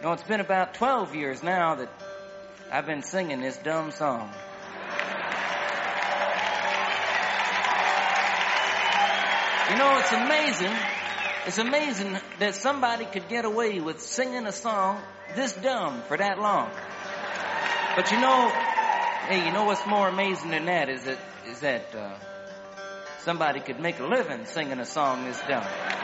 No, it's been about 12 years now that I've been singing this dumb song. You know, it's amazing. It's amazing that somebody could get away with singing a song this dumb for that long. But you know, hey, you know what's more amazing than that is that somebody could make a living singing a song this dumb.